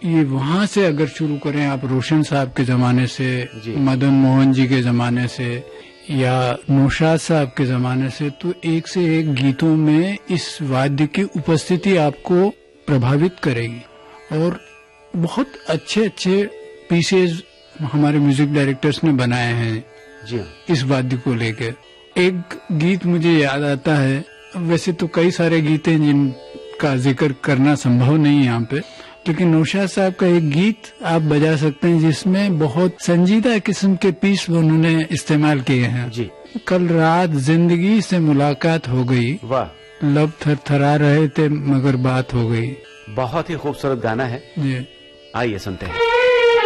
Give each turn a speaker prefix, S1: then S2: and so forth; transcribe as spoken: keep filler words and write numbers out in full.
S1: ये वहाँ से अगर शुरू करें आप रोशन साहब के जमाने से, मदन मोहन जी के जमाने से या नौशाद साहब के जमाने से, तो एक से एक गीतों में इस वाद्य की उपस्थिति आपको प्रभावित करेगी। और बहुत अच्छे अच्छे पीसेज हमारे म्यूजिक डायरेक्टर्स ने बनाए हैं जी इस वाद्य को लेकर। एक गीत मुझे याद आता है, वैसे तो कई सारे गीत हैं जिनका जिक्र करना संभव नहीं है यहाँ पे, लेकिन नौशाद साहब का एक गीत आप बजा सकते हैं जिसमें बहुत संजीदा किस्म के पीस उन्होंने इस्तेमाल किए हैं जी। कल रात जिंदगी से मुलाकात हो गई, वाह, लब थरथरा रहे थे मगर बात हो गई।
S2: बहुत ही खूबसूरत गाना है जी, आइए सुनते हैं।